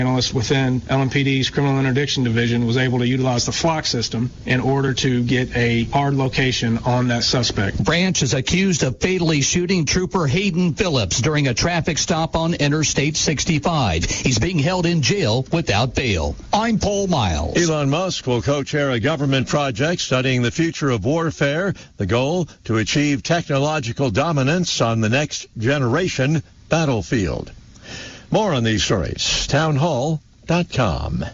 Analyst within LMPD's Criminal Interdiction Division was able to utilize the flock system in order to get a hard location on that suspect. Branch is accused of fatally shooting Trooper Hayden Phillips during a traffic stop on Interstate 65. He's being held in jail without bail. I'm Paul Miles. Elon Musk will co-chair a government project studying the future of warfare. The goal, to achieve technological dominance on the next generation battlefield. More on these stories, townhall.com.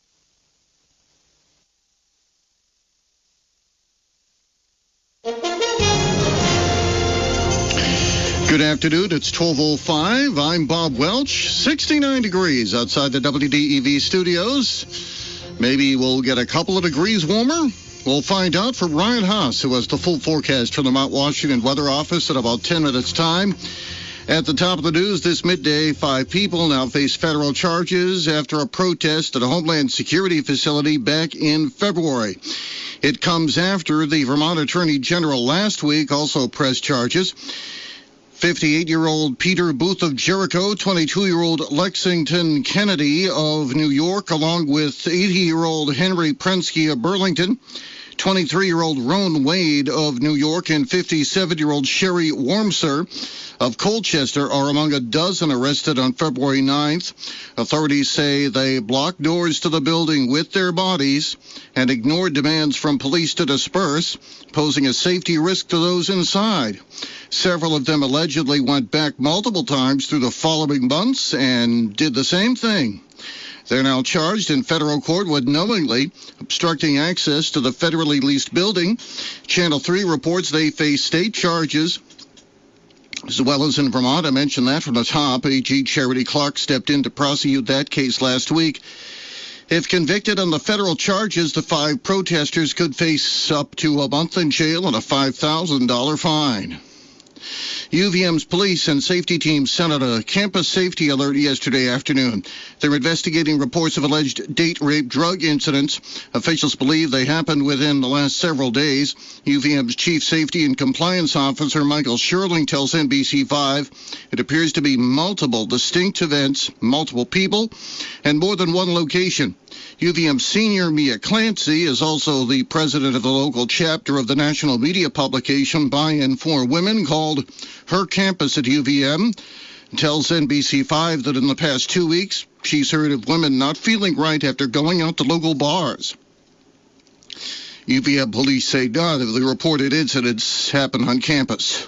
Good afternoon. It's 12:05. I'm Bob Welch. 69 degrees outside the WDEV studios. Maybe we'll get a couple of degrees warmer. We'll find out from Ryan Haas, who has the full forecast from the Mount Washington Weather Office in about 10 minutes' time. At the top of the news this midday, 5 people now face federal charges after a protest at a Homeland Security facility back in February. It comes after the Vermont Attorney General last week also pressed charges. 58-year-old Peter Booth of Jericho, 22-year-old Lexington Kennedy of New York, along with 80-year-old Henry Prensky of Burlington, 23-year-old Roan Wade of New York, and 57-year-old Sherry Wormser of Colchester are among a dozen arrested on February 9th. Authorities say they blocked doors to the building with their bodies and ignored demands from police to disperse, posing a safety risk to those inside. Several of them allegedly went back multiple times through the following months and did the same thing. They're now charged in federal court with knowingly obstructing access to the federally leased building. Channel 3 reports they face state charges as well as in Vermont. I mentioned that from the top. AG Charity Clark stepped in to prosecute that case last week. If convicted on the federal charges, the 5 protesters could face up to a month in jail and a $5,000 fine. UVM's police and safety teams sent out a campus safety alert yesterday afternoon. They're investigating reports of alleged date rape drug incidents. Officials believe they happened within the last several days. UVM's chief safety and compliance officer, Michael Sherling, tells NBC5 it appears to be multiple distinct events, multiple people, and more than one location. UVM senior Mia Clancy is also the president of the local chapter of the national media publication Buy-In for Women called Her Campus at UVM. Tells NBC5 that in the past 2 weeks, she's heard of women not feeling right after going out to local bars. UVM police say none of the reported incidents happened on campus.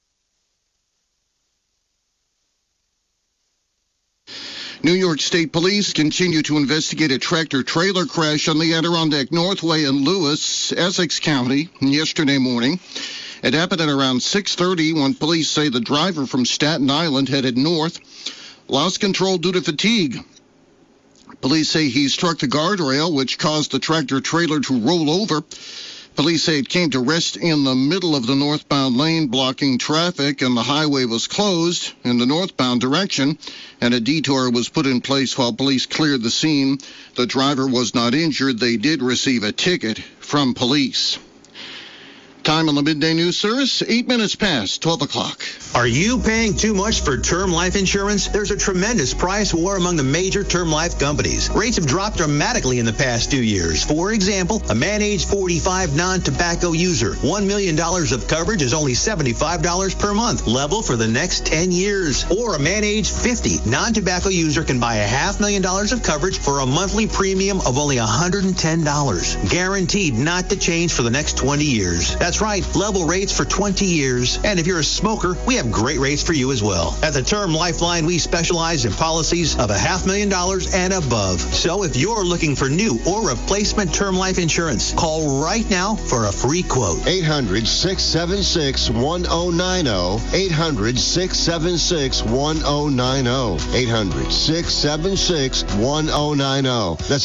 New York State Police continue to investigate a tractor-trailer crash on the Adirondack Northway in Lewis, Essex County, yesterday morning. It happened at around 6:30 when police say the driver from Staten Island headed north lost control due to fatigue. Police say he struck the guardrail, which caused the tractor-trailer to roll over. Police say it came to rest in the middle of the northbound lane, blocking traffic, and the highway was closed in the northbound direction, and a detour was put in place while police cleared the scene. The driver was not injured. They did receive a ticket from police. Time on the Midday News Service, 8 minutes past 12 o'clock. Are you paying too much for term life insurance? There's a tremendous price war among the major term life companies. Rates have dropped dramatically in the past 2 years. For example, a man age 45 non-tobacco user, $1 million of coverage is only $75 per month, level for the next 10 years. Or a man age 50 non-tobacco user can buy $500,000 of coverage for a monthly premium of only $110, guaranteed not to change for the next 20 years. That's right, level rates for 20 years. And if you're a smoker, we have great rates for you as well. At the Term Lifeline, we specialize in policies of $500,000 and above. So if you're looking for new or replacement term life insurance, call right now for a free quote. 800-676-1090. 800-676-1090. 800-676-1090. That's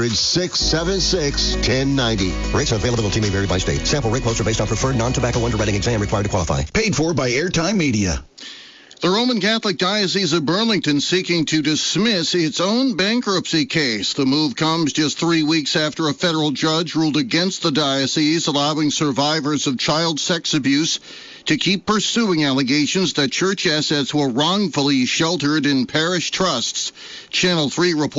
800-676-1090. Rates and availability may vary by state. Sample rate quotes are based on preferred non-tobacco underwriting exam required to qualify. Paid for by Airtime Media. The Roman Catholic Diocese of Burlington seeking to dismiss its own bankruptcy case. The move comes just 3 weeks after a federal judge ruled against the diocese, allowing survivors of child sex abuse to keep pursuing allegations that church assets were wrongfully sheltered in parish trusts. Channel 3 reports